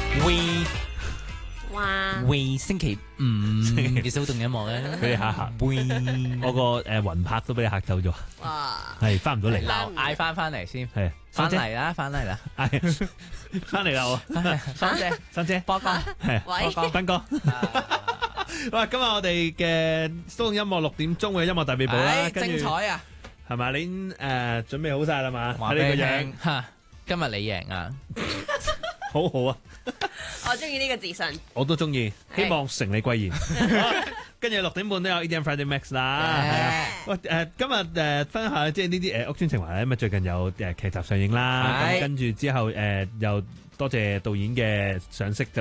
喂，星期五嘅騷動音樂咧， 俾你嚇，我個魂魄都俾你嚇走咗，係翻唔到嚟， 嗌翻嚟先， 係翻嚟啦，翻嚟啦， 翻嚟啦我，新姐， 波哥， 係， 喂， 斌哥。哇！今日我哋嘅騷動音樂6點鐘嘅音樂大秘寶啦，跟住精彩啊！ 係咪你準備好晒啦嘛？ 話俾你聽，嚇，今日你贏啊！ 好好啊！ 我中意呢個自信。 我都中意，希望成你貴言。跟住6點半都有 EDM Friday Max 啦。係啊，喂今日分享下即係呢啲屋邨情懷咧，咁啊最近有劇集上映啦。咁跟住之後又多謝導演嘅賞識。